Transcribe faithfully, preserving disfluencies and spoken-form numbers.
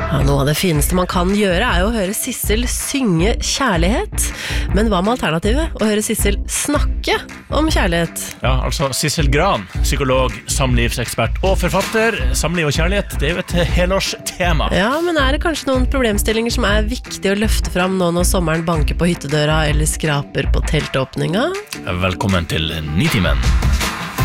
Ja, noe av det fineste man kan gjøre er jo å høre Sissel synge kjærlighet. Men hva med alternativet? Å høre Sissel snakke om kjærlighet? Ja, altså Sissel Gran, psykolog, samlivsekspert og forfatter. Samliv og kjærlighet, det er jo et helårs tema. Ja, men er det kanskje noen problemstillinger som er viktig å løfte fram nå når sommeren banker på hyttedøra eller skraper på teltåpninga? Velkommen til Nitimen.